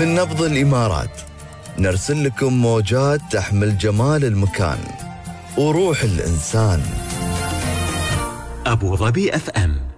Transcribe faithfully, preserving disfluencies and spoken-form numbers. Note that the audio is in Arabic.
من نبض الإمارات نرسل لكم موجات تحمل جمال المكان وروح الإنسان. أبو ظبي أف أم.